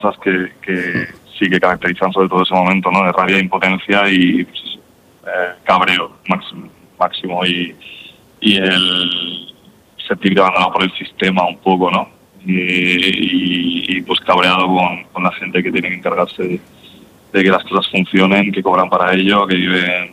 cosas que sí que caracterizan sobre todo ese momento, ¿no? De rabia, impotencia y pues, cabreo máximo y el sentirte abandonado por el sistema un poco, ¿no? Y pues cabreado con la gente que tiene que encargarse de que las cosas funcionen, que cobran para ello, que viven